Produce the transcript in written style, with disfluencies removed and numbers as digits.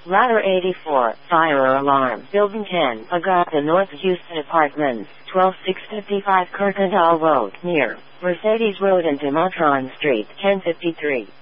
Ladder 84, fire alarm. Building 10, Augusta North Houston Apartments, 12655 Kirkendall Road, near Mercedes Road and Dematron Street, 1053.